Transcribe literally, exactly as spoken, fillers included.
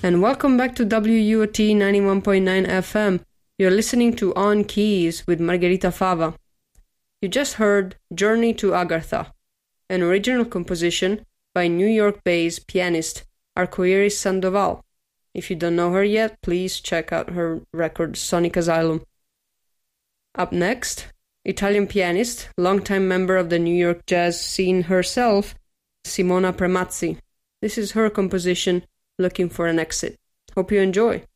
And welcome back to W U O T ninety-one point nine F M. You're listening to On Keys with Margherita Fava. You just heard Journey to Agartha, an original composition by New York-based pianist Arcoiris Sandoval. If you don't know her yet, please check out her record Sonic Asylum. Up next, Italian pianist, longtime member of the New York jazz scene herself, Simona Premazzi. This is her composition, Looking for an Exit. Hope you enjoy.